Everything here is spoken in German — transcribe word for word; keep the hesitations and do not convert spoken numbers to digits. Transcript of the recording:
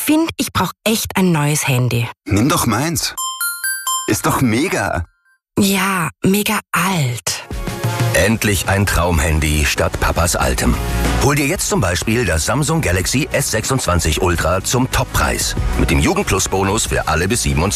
finde, ich brauche echt ein neues Handy. Nimm doch meins. Ist doch mega. Ja, mega alt. Endlich ein Traumhandy statt Papas altem. Hol dir jetzt zum Beispiel das Samsung Galaxy S sechsundzwanzig Ultra zum Toppreis. Mit dem Jugendplus-Bonus für alle bis siebenundzwanzig.